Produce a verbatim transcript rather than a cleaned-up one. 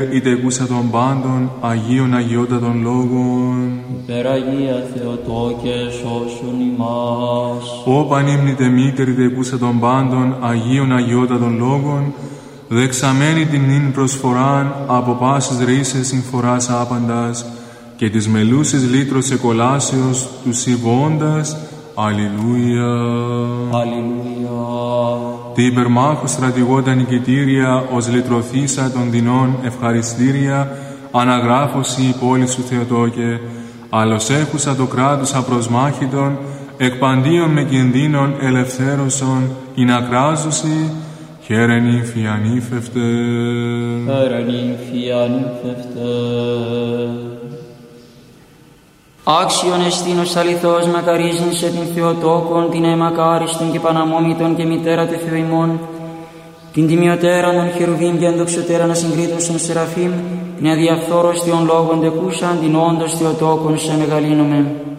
είτε εκούσα των πάντων, Αγίων Αγιότατων Λόγων. Υπεραγία Θεοτόκε, σώσον ημάς. Ω πανύμνητε μήτερ, είτε εκούσα των πάντων, Αγίων Αγιότατων Λόγων, δεξαμένη την νυν προσφοράν, από πάσης ρίσες συμφοράς άπαντας, και της μελούσης λύτρος εκολάσεως, του συμβώντας, Αλληλούια. Αλληλούια. Τι υπερμάχου στρατηγόντα νικητήρια, ως λυτρωθήσα των δεινών ευχαριστήρια, αναγράφωση η πόλη σου Θεοτόκε, άλλος έχουσα το κράτος απροσμάχητον, εκπαντίον με κινδύνων ελευθέρωσον, ειν ακράζωση, χαίρεν ύμφη ανήφευτε. Χαίρεν ύμφη ανήφευτε. Άξιον εστίνος αληθώς μακαρίζνησε την Θεοτόκον, την αιμακάριστον και παναμόμητον και μητέρα του Θεού ημών, την τιμιωτέραν των χερουβίμ και ενδοξωτέραν ασυγκρίτωσον σεραφείμ, την αδιαφθόρος Θεόν λόγων τεκούσαν, την όντως Θεοτόκον σε μεγαλύνομαι.